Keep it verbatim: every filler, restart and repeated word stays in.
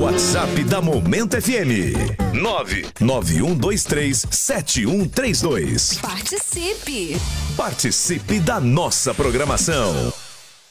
WhatsApp da Momento F M. nove nove um dois três sete um três dois. Participe! Participe da nossa programação.